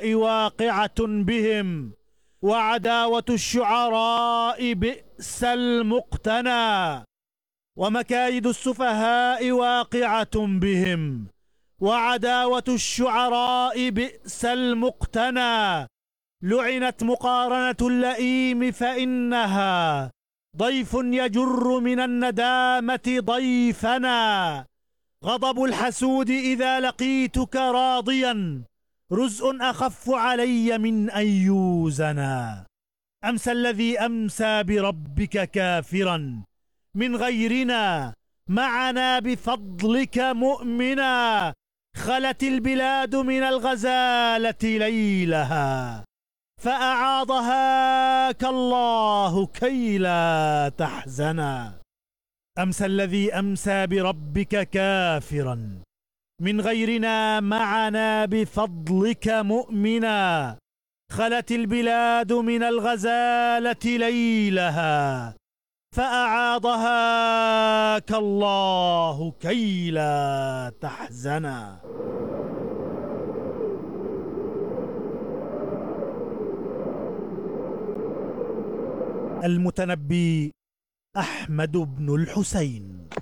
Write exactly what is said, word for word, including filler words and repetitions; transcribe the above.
السفهاء واقعة بهم، وعداوة الشعراء بئس المقتنى. ومكايد السفهاء واقعة بهم، وعداوة الشعراء بئس المقتنى. لعنت مقارنة اللئيم فإنها ضيف يجر من الندامة ضيفنا. غضب الحسود إذا لقيتك راضيا رزء أخف علي من أن يوزنا. أمسى الذي أمسى بربك كافرا من غيرنا، معنا بفضلك مؤمنا. خلت البلاد من الغزالة ليلها، فأعاضهاك الله كي لا تحزنا. أمسى الذي أمسى بربك كافرا من غيرنا، معنا بفضلك مؤمنا. خلت البلاد من الغزالة ليلها، فأعاضهاك الله كي لا تحزنا. المتنبي أحمد بن الحسين.